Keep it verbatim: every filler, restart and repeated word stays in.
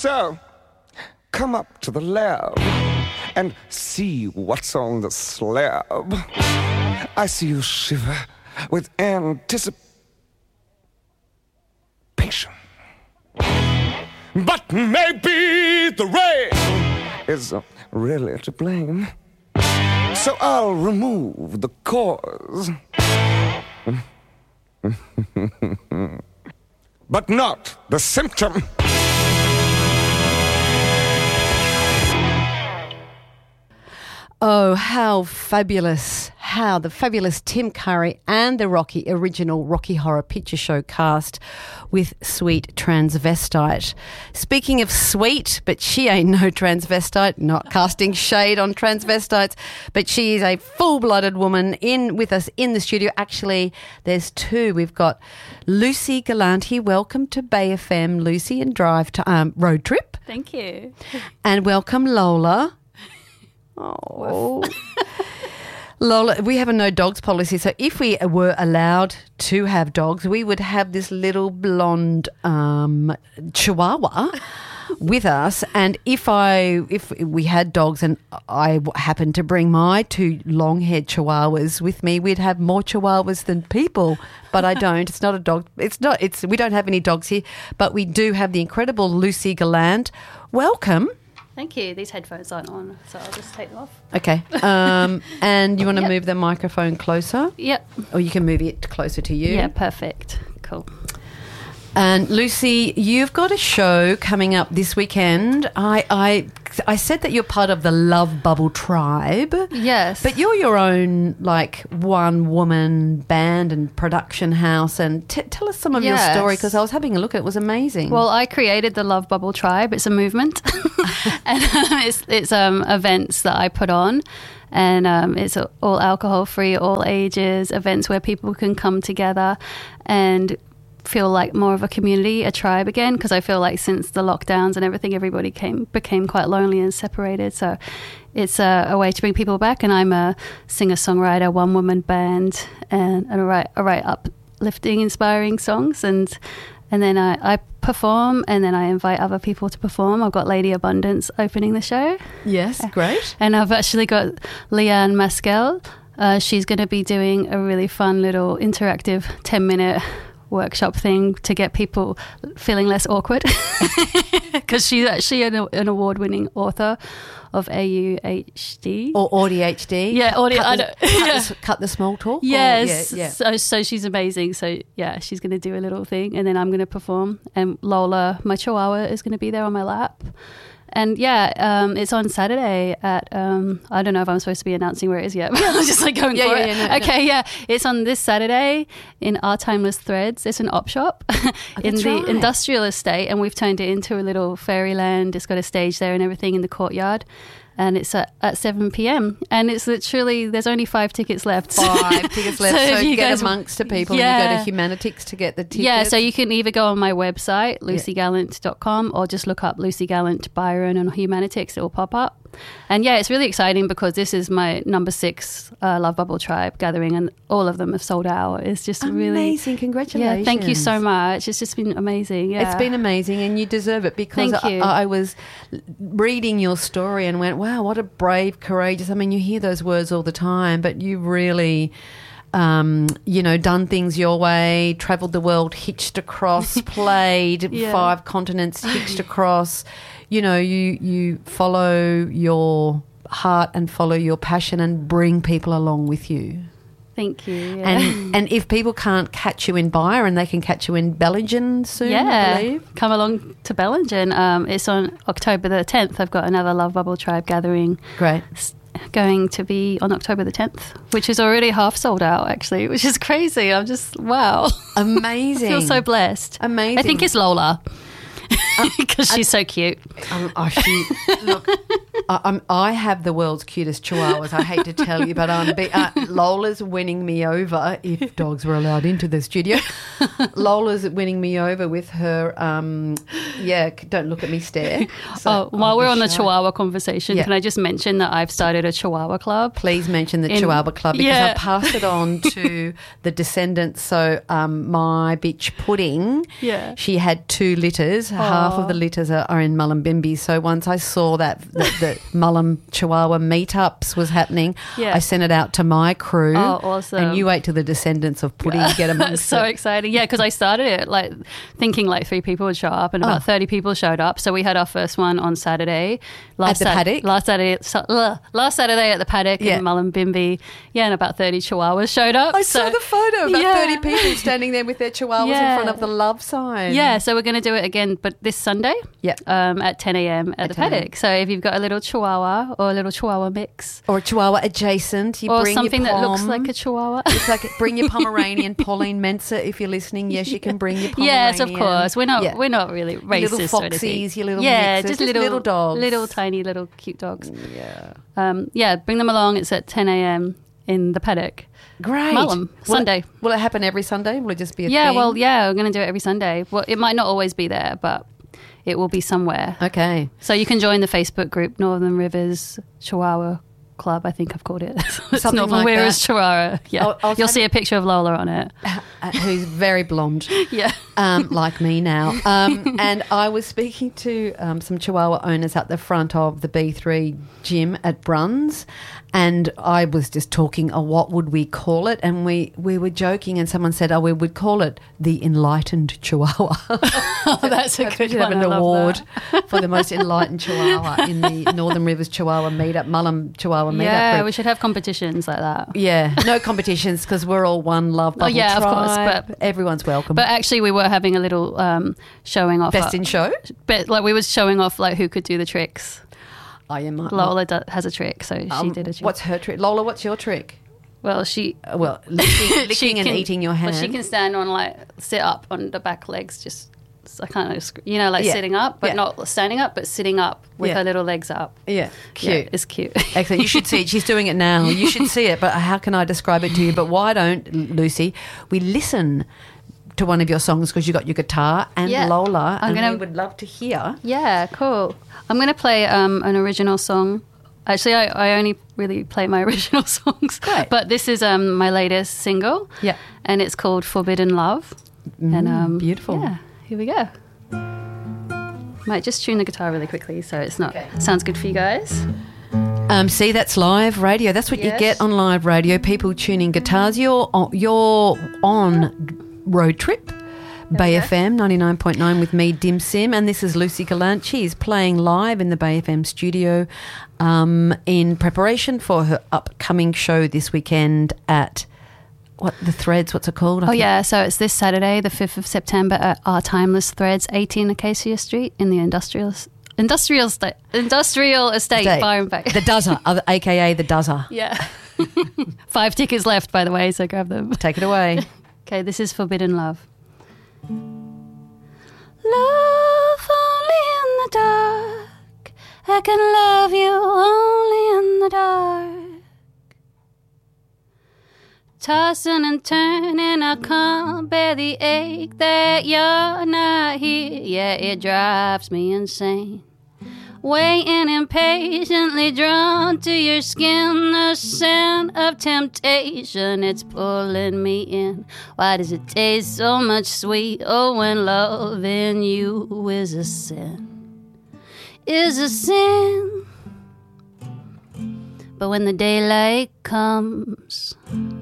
So, come up to the lab and see what's on the slab. I see you shiver with anticipation. But maybe the rain is really to blame. So I'll remove the cause. But not the symptom. Oh, how fabulous. How the fabulous Tim Curry and the Rocky original Rocky Horror Picture Show cast with Sweet Transvestite. Speaking of sweet, but she ain't no transvestite, not casting shade on transvestites, but she is a full-blooded woman in with us in the studio. Actually, there's two. We've got Lucy Galanti. Welcome to Bay F M, Lucy, and Drive to um, Road Trip. Thank you. And welcome Lola. Oh, Lola, we have a no dogs policy. So if we were allowed to have dogs, we would have this little blonde um, chihuahua with us. And if I, if we had dogs and I happened to bring my two long-haired chihuahuas with me, we'd have more chihuahuas than people. But I don't. It's not a dog. It's not. It's we don't have any dogs here, but we do have the incredible Lucy Gallant. Welcome. Thank you. These headphones aren't on, so I'll just take them off. Okay. Um, and you want to Yep. move the microphone closer? Yep. Or you can move it closer to you. Yeah, perfect. Cool. And Lucy, you've got a show coming up this weekend. I, I, I said that you're part of the Love Bubble Tribe. Yes. But you're your own, like, one-woman band and production house. And t- tell us some of Yes. your story, because I was having a look at it. It was amazing. Well, I created the Love Bubble Tribe. It's a movement. and um, it's, it's um, events that I put on. And um, it's all alcohol-free, all ages, events where people can come together and feel like more of a community, a tribe again, because I feel like since the lockdowns and everything, everybody came became quite lonely and separated. So it's a, a way to bring people back. And I'm a singer-songwriter, one-woman band, and, and I write, I write uplifting, inspiring songs. And and then I, I perform, and then I invite other people to perform. I've got Lady Abundance opening the show. yes, great. And I've actually got Leanne Maskell. Uh, she's going to be doing a really fun little interactive ten-minute workshop thing to get people feeling less awkward, because she's actually an, an award-winning author of A U H D Or A D H D. Yeah, audio. Cut, I the, don't, cut, yeah. the, cut the small talk. or- Yes, yeah, yeah. So, so she's amazing. So yeah, she's going to do a little thing, and then I'm going to perform. And Lola, my chihuahua, is going to be there on my lap. And yeah, um, it's on Saturday at, um, I don't know if I'm supposed to be announcing where it is yet, but I'm just like going Yeah, for yeah, it. yeah, no, okay, yeah. It's on this Saturday in Our Timeless Threads. It's an op shop in that's the right. industrial estate, and we've turned it into a little fairyland. It's got a stage there and everything in the courtyard. And it's at, at seven p.m. And it's literally, there's only five tickets left. Five tickets left. So, if you you get guys- amongst the people Yeah. and you go to Humanitics to get the tickets. Yeah, so you can either go on my website, lucy gallant dot com, or just look up Lucy Gallant Byron on Humanitics. It will pop up. And yeah, it's really exciting because this is my number six uh, Love Bubble Tribe gathering, and all of them have sold out. It's just really amazing. Congratulations. Yeah, thank you so much. It's just been amazing. Yeah. It's been amazing, and you deserve it, because Thank you. I, I was reading your story and went, wow, what a brave, courageous. I mean, you hear those words all the time, but you really, um, you know, done things your way, travelled the world, hitched across, played Yeah. five continents, hitched across. You know, you you follow your heart and follow your passion and bring people along with you. Thank you. Yeah. And and if people can't catch you in Byron, they can catch you in Bellingen soon, I yeah, believe. come along to Bellingen. Um, it's on October the tenth. I've got another Love Bubble Tribe gathering Great. s- going to be on October the tenth, which is already half sold out, actually, which is crazy. I'm just, wow. Amazing. I feel so blessed. Amazing. I think it's Lola, because she's so cute. Um, oh, she, look, I, I'm, I have the world's cutest chihuahuas. I hate to tell you, but um, be, uh, Lola's winning me over, if dogs were allowed into the studio. Lola's winning me over with her, um, yeah, don't look at me, stare. So oh, while I'll we're be on the shy. Chihuahua conversation, Yeah. can I just mention that I've started a Chihuahua club? Please mention the In- Chihuahua Club because yeah. I passed it on to the descendants. So um, my bitch Pudding, Yeah. she had two litters. Half of the litters are, are in Mullumbimby. So once I saw that that, that Mullum Chihuahua meetups was happening, Yeah. I sent it out to my crew. Oh, awesome. And you wait till the descendants of Pudding get amongst so it. exciting. Yeah, because I started it like thinking like three people would show up and about Oh. thirty people showed up. So we had our first one on Saturday. At the Sat- paddock? Last Saturday, so, uh, last Saturday at the paddock Yeah. in Mullumbimby. Yeah, and about thirty chihuahuas showed up. I saw So- the photo, about Yeah. thirty people standing there with their chihuahuas in Yeah. front of the love sign. Yeah, so we're going to do it again, but this Sunday Yeah. um, at ten a.m. at, the ten a.m. paddock. So if you've got a little chihuahua or a little chihuahua mix Or a chihuahua adjacent. You or bring something your that looks pom. like a chihuahua. It's like bring your Pomeranian, Pauline Mensa, if you're listening. Yes, you can bring your Pomeranian. Yes, of course. We're not Yeah. we're not really Your racist little or anything. foxies, your little yeah, mixes, just just little little dogs. little tiny little cute dogs. Yeah. Um, yeah, bring them along. It's at ten a.m. in the paddock. Great. Mullum, Will Sunday. It, will it happen every Sunday? Will it just be a Yeah, thing? well, yeah, we're going to do it every Sunday. Well, it might not always be there, but it will be somewhere. Okay. So you can join the Facebook group Northern Rivers Chihuahua Club. I think I've called it. It's Something Northern like Rivers that. Chihuahua. Yeah, I'll- I'll you'll have- see a picture of Lola on it. Uh, who's very blonde. Yeah. Um, like me now. Um, and I was speaking to um, some Chihuahua owners at the front of the B three gym at Bruns, and I was just talking, oh, what would we call it? And we, we were joking, and someone said, oh, we would call it the Enlightened Chihuahua. Oh, that's a Perhaps good we should one. have an I love award that. for the most enlightened Chihuahua in the Northern Rivers Chihuahua meetup, Mullum Chihuahua meetup Yeah, group. we should have competitions like that. Yeah, no competitions because we're all one love bubble Oh, yeah, of course, tribe. but- Everyone's welcome. But actually, we were having a little um, showing off. Best in show? But like we was showing off like who could do the tricks. I am. Lola do, has a trick, so she Um, did a trick. What's her trick? Lola, what's your trick? well, she Uh, well, licking, licking she and can- eating your hand. Well, she can stand on like sit up on the back legs, just I kind of you know like Yeah. sitting up, but Yeah. not standing up, but sitting up with Yeah. her little legs up. Yeah, cute. Yeah, it's cute. Excellent. You should see it. She's doing it now. You should see it, but how can I describe it to you? But why don't, Lucy, we listen to one of your songs because you got your guitar and Yeah. Lola, I'm and gonna- we would love to hear. Yeah, cool. I'm going to play um, an original song. Actually, I, I only really play my original songs. Great. But this is um, my latest single. Yeah. And it's called Forbidden Love. and um, beautiful. Yeah, here we go. Might just tune the guitar really quickly so it's not Okay. sounds good for you guys. Um, see, that's live radio. That's what you Yes. get on live radio. People tuning guitars. You're on, you're on road trip. Bay F M ninety-nine point nine with me, Dim Sim, and this is Lucy Gallant. She's playing live in the Bay F M studio um, in preparation for her upcoming show this weekend at what the Threads. What's it called? I Oh can't- yeah, so it's this Saturday, the fifth of September at Our Timeless Threads, eighteen Acacia Street in the industrial industrial state industrial estate, Day. Byron Bay. The Duzzer, uh, aka the Duzzer. Yeah. Five tickets left, by the way, so grab them. Take it away. Okay, this is Forbidden Love. Love only in the dark. I can love you only in the dark. Tossing and turning, I can't bear the ache that you're not here. Yeah, it drives me insane. Waiting impatiently, drawn to your skin, the scent of temptation, it's pulling me in. Why does it taste so much sweet? Oh, when loving you is a sin, is a sin. But when the daylight comes,